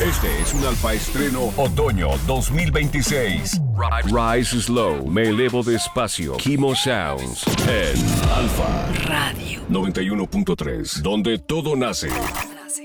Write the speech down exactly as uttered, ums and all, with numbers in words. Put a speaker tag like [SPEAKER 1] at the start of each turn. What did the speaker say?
[SPEAKER 1] Este es un Alfa Estreno Otoño dos mil veintiséis. Rise Slow, me elevo despacio. Kimo Sounds en Alfa
[SPEAKER 2] Radio
[SPEAKER 1] noventa y uno punto tres, donde todo nace.